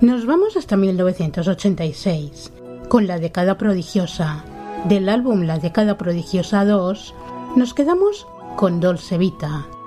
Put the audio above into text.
Nos vamos hasta 1986, con La década prodigiosa. Del álbum La década prodigiosa 2, nos quedamos con Dolce Vita.